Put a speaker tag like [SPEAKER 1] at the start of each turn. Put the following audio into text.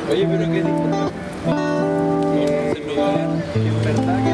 [SPEAKER 1] Oye, pero qué disfrutar. Es un lugar que en verdad